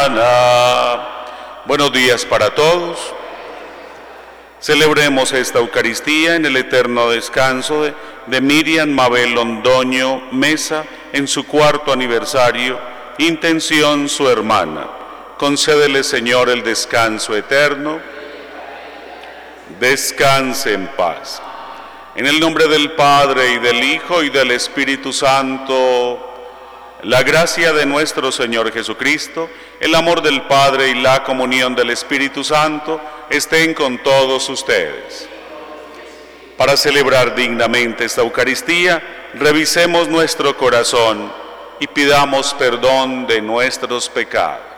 mañana. Buenos días para todos. Celebremos esta Eucaristía en el eterno descanso de Miriam Mabel Londoño Mesa en su 4º aniversario. Intención su hermana. Concédele, Señor, el descanso eterno. Descanse en paz. En el nombre del Padre, y del Hijo, y del Espíritu Santo. La gracia de nuestro Señor Jesucristo, el amor del Padre y la comunión del Espíritu Santo estén con todos ustedes. Para celebrar dignamente esta Eucaristía, revisemos nuestro corazón y pidamos perdón de nuestros pecados.